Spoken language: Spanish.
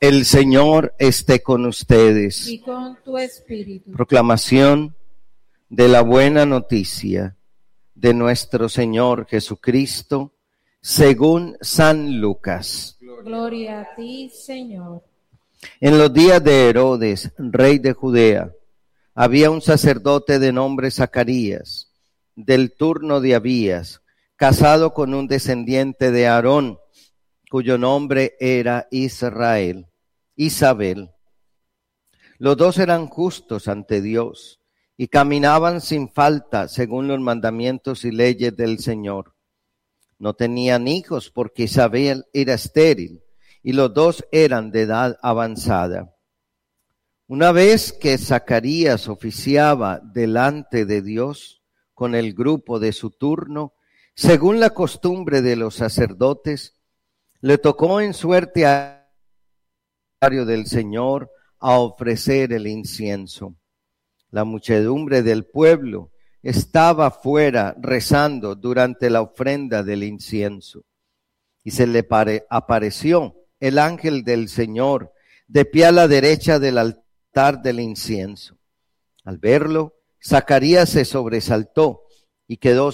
El Señor esté con ustedes. Y con tu espíritu. Proclamación de la buena noticia de nuestro Señor Jesucristo, según San Lucas. Gloria a ti, Señor. En los días de Herodes, rey de Judea, había un sacerdote de nombre Zacarías, del turno de Abías, casado con un descendiente de Aarón, cuyo nombre era Isabel. Los dos eran justos ante Dios y caminaban sin falta según los mandamientos y leyes del Señor. No tenían hijos porque Isabel era estéril y los dos eran de edad avanzada. Una vez que Zacarías oficiaba delante de Dios con el grupo de su turno, según la costumbre de los sacerdotes, le tocó en suerte a del Señor a ofrecer el incienso. La muchedumbre del pueblo estaba fuera rezando durante la ofrenda del incienso. Y se le apareció el ángel del Señor de pie a la derecha del altar del incienso. Al verlo, Zacarías se sobresaltó y quedó